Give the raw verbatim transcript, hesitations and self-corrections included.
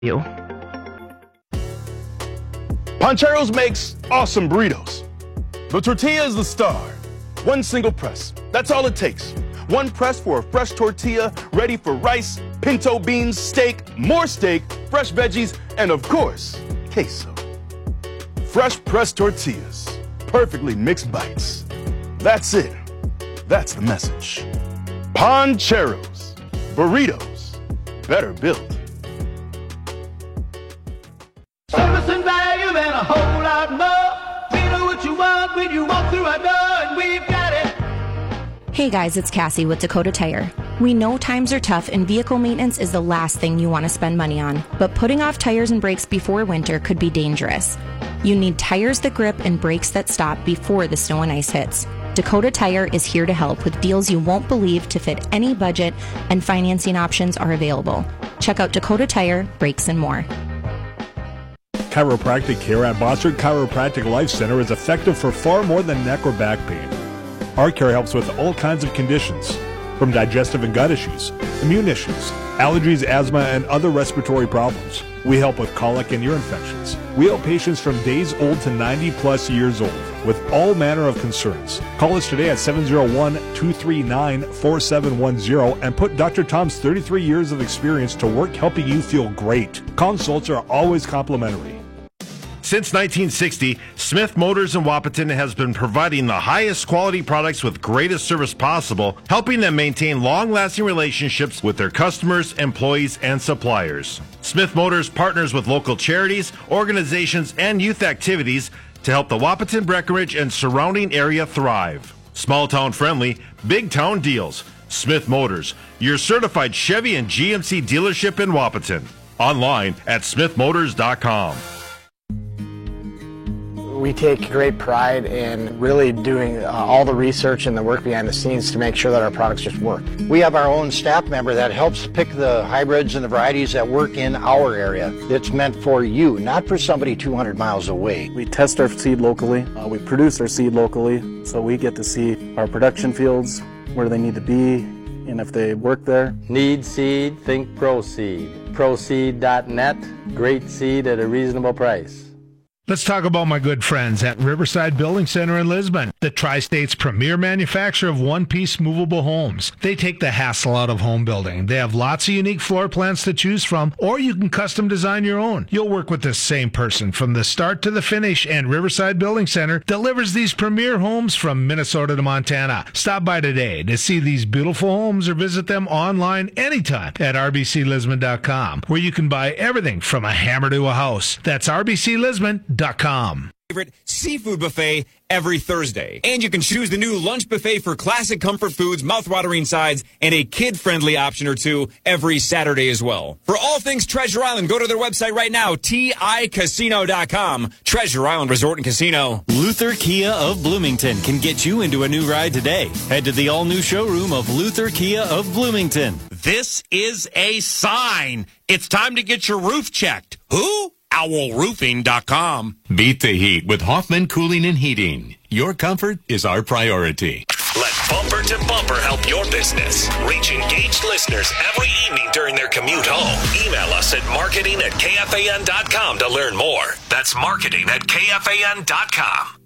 you. Pancheros makes awesome burritos. The tortilla is the star. One single press. That's all it takes. One press for a fresh tortilla ready for rice, pinto beans, steak, more steak, fresh veggies, and of course, queso. Fresh pressed tortillas. Perfectly mixed bites. That's it. That's the message. Pancheros. Burritos. Better built. Service and value and a whole lot more. We know what you want when you walk through our door, and we've got it. Hey guys, it's Cassie with Dakota Tire. We know times are tough and vehicle maintenance is the last thing you want to spend money on, but putting off tires and brakes before winter could be dangerous. You need tires that grip and brakes that stop before the snow and ice hits. Dakota Tire is here to help with deals you won't believe to fit any budget, and financing options are available. Check out Dakota Tire, Brakes and More. Chiropractic care at Bossert Chiropractic Life Center is effective for far more than neck or back pain. Our care helps with all kinds of conditions, from digestive and gut issues, immune issues, allergies, asthma, and other respiratory problems. We help with colic and ear infections. We help patients from days old to ninety plus years old with all manner of concerns. Call us today at seven oh one, two three nine, four seven one zero and put Doctor Tom's thirty-three years of experience to work helping you feel great. Consults are always complimentary. Since nineteen sixty, Smith Motors in Wahpeton has been providing the highest quality products with greatest service possible, helping them maintain long-lasting relationships with their customers, employees, and suppliers. Smith Motors partners with local charities, organizations, and youth activities to help the Wahpeton, Breckenridge, and surrounding area thrive. Small town friendly, big town deals. Smith Motors, your certified Chevy and G M C dealership in Wahpeton. Online at smith motors dot com. We take great pride in really doing uh, all the research and the work behind the scenes to make sure that our products just work. We have our own staff member that helps pick the hybrids and the varieties that work in our area. It's meant for you, not for somebody two hundred miles away. We test our seed locally. Uh, we produce our seed locally, so we get to see our production fields, where they need to be, and if they work there. Need seed? Think ProSeed. ProSeed dot net. Great seed at a reasonable price. Let's talk about my good friends at Riverside Building Center in Lisbon, the Tri-State's premier manufacturer of one-piece movable homes. They take the hassle out of home building. They have lots of unique floor plans to choose from, or you can custom design your own. You'll work with the same person from the start to the finish, and Riverside Building Center delivers these premier homes from Minnesota to Montana. Stop by today to see these beautiful homes or visit them online anytime at r b c lisbon dot com, where you can buy everything from a hammer to a house. That's r b c lisbon dot com. Favorite seafood buffet every Thursday. And you can choose the new lunch buffet for classic comfort foods, mouth-watering sides, and a kid-friendly option or two every Saturday as well. For all things Treasure Island, go to their website right now, T I casino dot com. Treasure Island Resort and Casino. Luther Kia of Bloomington can get you into a new ride today. Head to the all-new showroom of Luther Kia of Bloomington. This is a sign. It's time to get your roof checked. Who? owl roofing dot com. Beat the heat with Hoffman Cooling and Heating. Your comfort is our priority. Let Bumper to Bumper help your business. Reach engaged listeners every evening during their commute home. Email us at marketing at k f a n dot com to learn more. That's marketing at k f a n dot com.